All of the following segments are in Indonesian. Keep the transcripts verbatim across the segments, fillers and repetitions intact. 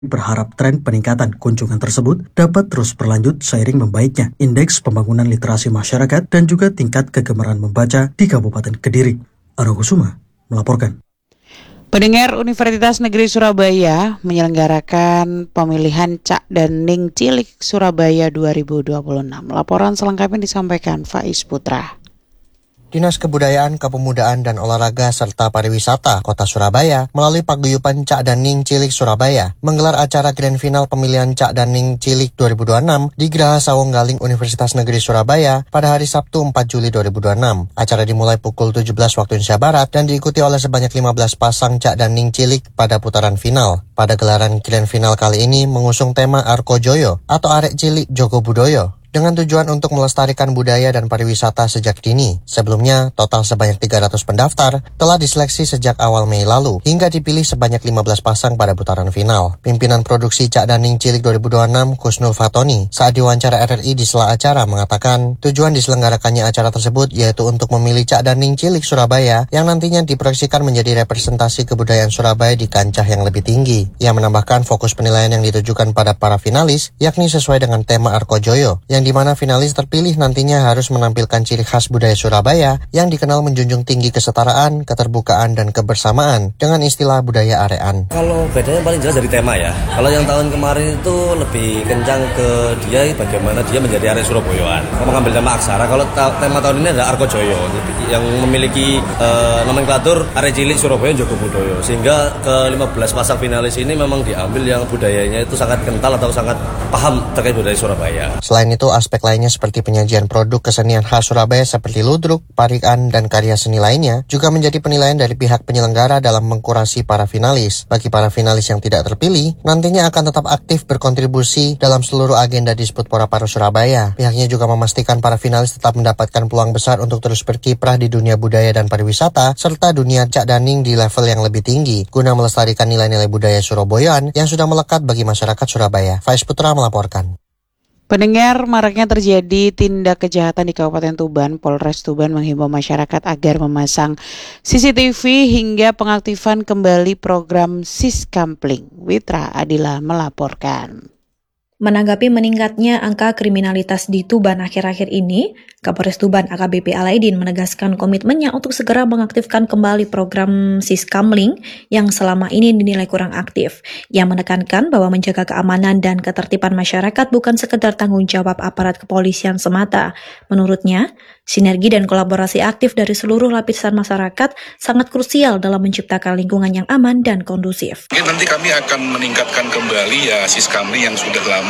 Berharap tren peningkatan kunjungan tersebut dapat terus berlanjut seiring membaiknya indeks pembangunan literasi masyarakat dan juga tingkat kegemaran membaca di Kabupaten Kediri. Aryo Kusuma melaporkan. Pendengar, Universitas Negeri Surabaya menyelenggarakan pemilihan Cak Daning Cilik Surabaya dua ribu dua puluh enam. Laporan selengkapnya disampaikan Faiz Putra. Dinas Kebudayaan, Kepemudaan, dan Olahraga serta Pariwisata Kota Surabaya melalui paguyuban Cak Daning Cilik Surabaya menggelar acara grand final pemilihan Cak Daning Cilik dua ribu dua puluh enam di Geraha Sawung Galing Universitas Negeri Surabaya pada hari Sabtu empat Juli dua ribu dua puluh enam. Acara dimulai pukul tujuh belas waktu Indonesia Barat dan diikuti oleh sebanyak lima belas pasang Cak Daning Cilik pada putaran final. Pada gelaran grand final kali ini mengusung tema Arko Joyo atau Arek Cilik Joko Budoyo, dengan tujuan untuk melestarikan budaya dan pariwisata sejak dini. Sebelumnya, total sebanyak tiga ratus pendaftar telah diseleksi sejak awal Mei lalu, hingga dipilih sebanyak lima belas pasang pada putaran final. Pimpinan produksi Cak Daning Cilik dua ribu dua puluh enam, Kusnul Fatoni, saat diwawancara R R I di sela acara mengatakan, tujuan diselenggarakannya acara tersebut yaitu untuk memilih Cak Daning Cilik Surabaya yang nantinya diproyeksikan menjadi representasi kebudayaan Surabaya di kancah yang lebih tinggi. Ia menambahkan fokus penilaian yang ditujukan pada para finalis, yakni sesuai dengan tema Arko Joyo, yang di mana finalis terpilih nantinya harus menampilkan ciri khas budaya Surabaya yang dikenal menjunjung tinggi kesetaraan, keterbukaan, dan kebersamaan dengan istilah budaya arean. Kalau bedanya paling jelas dari tema ya. Kalau yang tahun kemarin itu lebih kencang ke dia bagaimana dia menjadi area Surabayaan. Kalau mengambil tema aksara, kalau ta- tema tahun ini ada Arko Joyo yang memiliki uh, nomenklatur area cilik Surabaya Joko Budoyo. Sehingga ke lima belas pasang finalis ini memang diambil yang budayanya itu sangat kental atau sangat paham terkait budaya Surabaya. Selain itu, aspek lainnya seperti penyajian produk kesenian khas Surabaya seperti ludruk, parikan, dan karya seni lainnya juga menjadi penilaian dari pihak penyelenggara dalam mengkurasi para finalis. Bagi para finalis yang tidak terpilih, nantinya akan tetap aktif berkontribusi dalam seluruh agenda Disput Pora Paru Surabaya. Pihaknya juga memastikan para finalis tetap mendapatkan peluang besar untuk terus berkiprah di dunia budaya dan pariwisata, serta dunia Cak Daning di level yang lebih tinggi, guna melestarikan nilai-nilai budaya Surabayaan yang sudah melekat bagi masyarakat Surabaya. Faiz Putra melaporkan. Pendengar, maraknya terjadi tindak kejahatan di Kabupaten Tuban. Polres Tuban menghimbau masyarakat agar memasang C C T V hingga pengaktifan kembali program Siskampling. Witra Adila melaporkan. Menanggapi meningkatnya angka kriminalitas di Tuban akhir-akhir ini, Kapolres Tuban A K B P Alaidin menegaskan komitmennya untuk segera mengaktifkan kembali program Siskamling yang selama ini dinilai kurang aktif. Ia menekankan bahwa menjaga keamanan dan ketertiban masyarakat bukan sekedar tanggung jawab aparat kepolisian semata. Menurutnya, sinergi dan kolaborasi aktif dari seluruh lapisan masyarakat sangat krusial dalam menciptakan lingkungan yang aman dan kondusif. Mungkin nanti kami akan meningkatkan kembali ya Siskamling yang sudah lama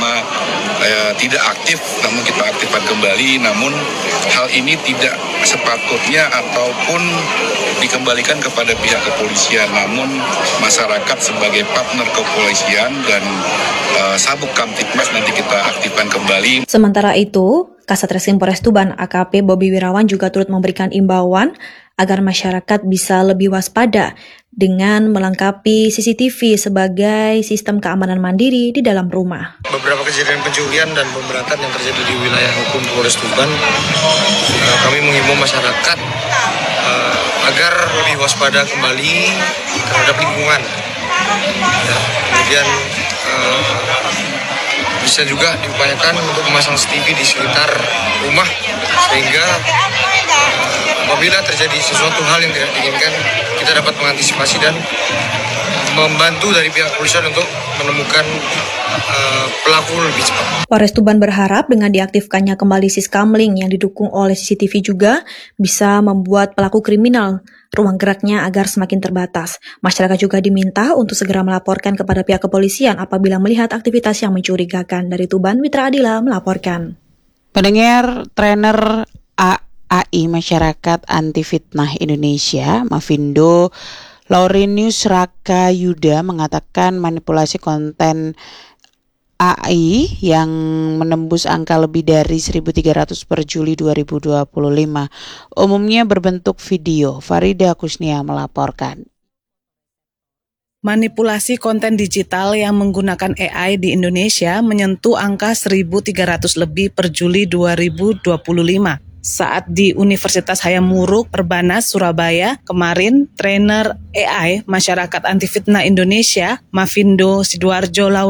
eh, tidak aktif, namun kita aktifkan kembali. Namun hal ini tidak sepatutnya ataupun dikembalikan kepada pihak kepolisian, namun masyarakat sebagai partner kepolisian dan eh, Sabuk Kamtibmas nanti kita aktifkan kembali. Sementara itu, Kasat Reskrim Polres Tuban A K P Bobi Wirawan juga turut memberikan imbauan agar masyarakat bisa lebih waspada dengan melengkapi C C T V sebagai sistem keamanan mandiri di dalam rumah. Beberapa kejadian pencurian dan pemberatan yang terjadi di wilayah hukum Polres Tuban, uh, kami mengimbau masyarakat uh, agar lebih waspada kembali terhadap lingkungan. Ya, kemudian uh, bisa juga diupayakan untuk memasang C C T V di sekitar rumah sehingga uh, apabila terjadi sesuatu hal yang tidak diinginkan, kita dapat mengantisipasi dan membantu dari pihak kepolisian untuk menemukan uh, pelaku lebih cepat. Polres Tuban berharap dengan diaktifkannya kembali Siskamling yang didukung oleh C C T V juga bisa membuat pelaku kriminal ruang geraknya agar semakin terbatas. Masyarakat juga diminta untuk segera melaporkan kepada pihak kepolisian apabila melihat aktivitas yang mencurigakan. Dari Tuban, Witra Adila melaporkan. Pendengar, trainer A I Masyarakat Anti Fitnah Indonesia, Mavindo Laurinius Raka Yuda mengatakan manipulasi konten A I yang menembus angka lebih dari seribu tiga ratus per Juli dua ribu dua puluh lima umumnya berbentuk video. Farida Kusnia melaporkan. Manipulasi konten digital yang menggunakan A I di Indonesia menyentuh angka seribu tiga ratus lebih per Juli dua ribu dua puluh lima. saat di Universitas Hayamuruk Perbanas Surabaya. Kemarin trainer A I Masyarakat Anti Fitnah Indonesia Mavindo Sidoarjo